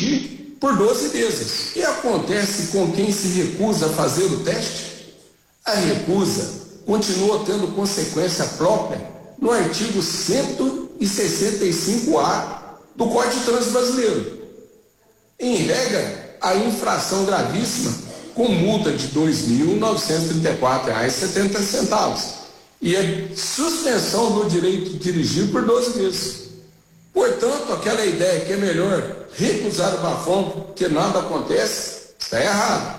dirigir por 12 vezes. O que acontece com quem se recusa a fazer o teste? A recusa continua tendo consequência própria no artigo 165A do Código de Trânsito Brasileiro. Em regra, a infração gravíssima com multa de R$ 2.934,70 e a suspensão do direito de dirigir por 12 vezes. Portanto, aquela ideia que é melhor recusar o bafômetro porque nada acontece, está errado.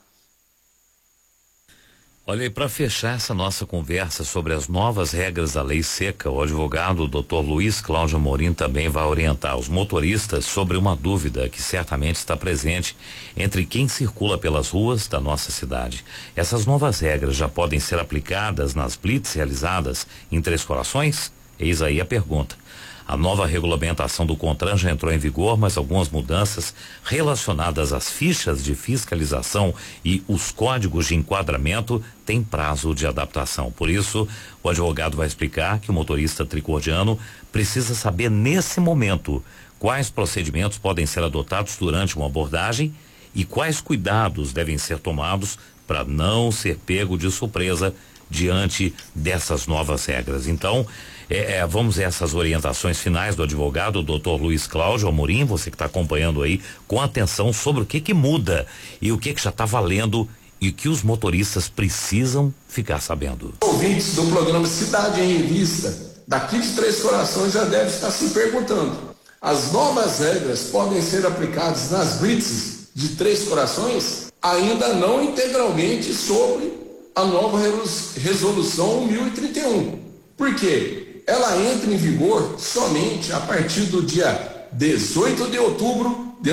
Olha, e para fechar essa nossa conversa sobre as novas regras da lei seca, o advogado Dr. Luiz Cláudio Amorim também vai orientar os motoristas sobre uma dúvida que certamente está presente entre quem circula pelas ruas da nossa cidade. Essas novas regras já podem ser aplicadas nas blitz realizadas em Três Corações? Eis aí a pergunta. A nova regulamentação do CONTRAN já entrou em vigor, mas algumas mudanças relacionadas às fichas de fiscalização e os códigos de enquadramento têm prazo de adaptação. Por isso, o advogado vai explicar que o motorista tricordiano precisa saber nesse momento quais procedimentos podem ser adotados durante uma abordagem e quais cuidados devem ser tomados para não ser pego de surpresa diante dessas novas regras. Então, vamos a essas orientações finais do advogado Dr. Luiz Cláudio Amorim, você que está acompanhando aí com atenção sobre o que muda e o que já está valendo e o que os motoristas precisam ficar sabendo. Ouvintes do programa Cidade em Revista, daqui de Três Corações, já deve estar se perguntando: as novas regras podem ser aplicadas nas blitzes de Três Corações? Ainda não integralmente sobre a nova resolução 1031. Por quê? Ela entra em vigor somente a partir do dia 18 de outubro de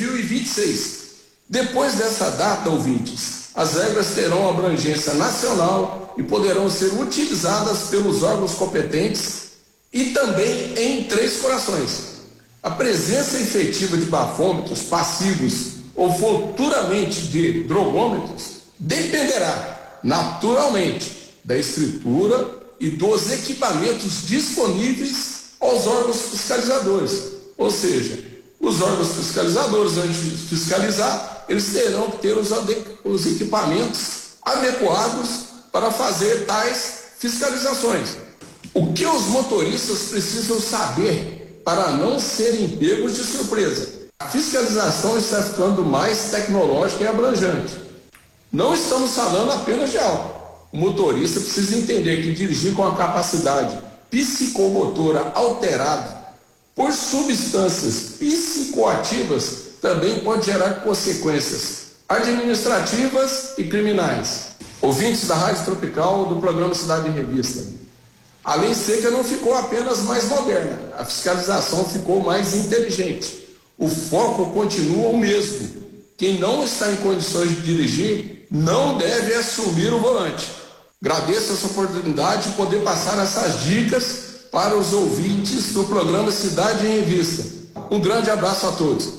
2026. Depois dessa data, ouvintes, as regras terão abrangência nacional e poderão ser utilizadas pelos órgãos competentes e também em Três Corações. A presença efetiva de bafômetros passivos ou futuramente de drogômetros dependerá, naturalmente, da estrutura e dos equipamentos disponíveis aos órgãos fiscalizadores. Ou seja, os órgãos fiscalizadores, antes de fiscalizar, eles terão que ter os equipamentos adequados para fazer tais fiscalizações. O que os motoristas precisam saber para não serem pegos de surpresa? A fiscalização está ficando mais tecnológica e abrangente. Não estamos falando apenas de álcool. O motorista precisa entender que dirigir com a capacidade psicomotora alterada por substâncias psicoativas também pode gerar consequências administrativas e criminais. Ouvintes da Rádio Tropical do programa Cidade em Revista, a lei seca não ficou apenas mais moderna, a fiscalização ficou mais inteligente. O foco continua o mesmo. Quem não está em condições de dirigir não deve assumir o volante. Agradeço essa oportunidade de poder passar essas dicas para os ouvintes do programa Cidade em Revista. Um grande abraço a todos.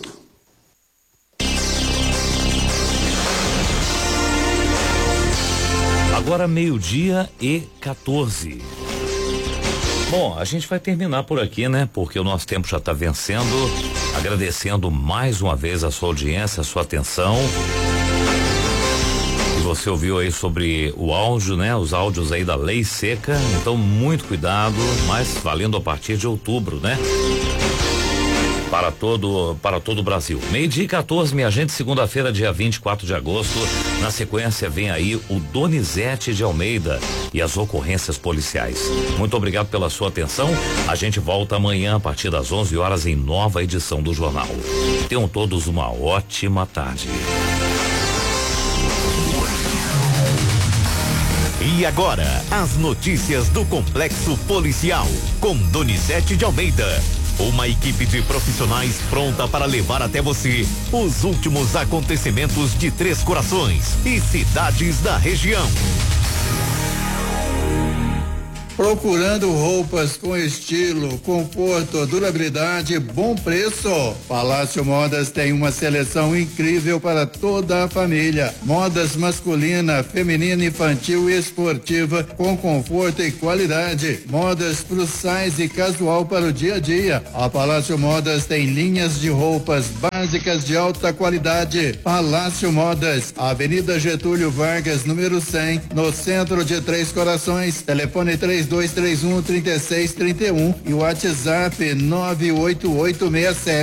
Agora 12:14. Bom, a gente vai terminar por aqui, né? Porque o nosso tempo já está vencendo. Agradecendo mais uma vez a sua audiência, a sua atenção. E você ouviu aí sobre o áudio, né? Os áudios aí da lei seca. Então, muito cuidado, mas valendo a partir de outubro, né? Para todo o Brasil. 12:14, minha gente, segunda-feira, dia 24 de agosto. Na sequência vem aí o Donizete de Almeida e as ocorrências policiais. Muito obrigado pela sua atenção. A gente volta amanhã a partir das 11 horas em nova edição do jornal. Tenham todos uma ótima tarde. E agora, as notícias do Complexo Policial com Donizete de Almeida. Uma equipe de profissionais pronta para levar até você os últimos acontecimentos de Três Corações e cidades da região. Procurando roupas com estilo, conforto, durabilidade e bom preço? Palácio Modas tem uma seleção incrível para toda a família. Modas masculina, feminina, infantil e esportiva com conforto e qualidade. Modas plus size e casual para o dia a dia. A Palácio Modas tem linhas de roupas básicas básicas de alta qualidade. Palácio Modas, Avenida Getúlio Vargas, número 100, no centro de Três Corações. Telefone 3231-3631 e o WhatsApp 98867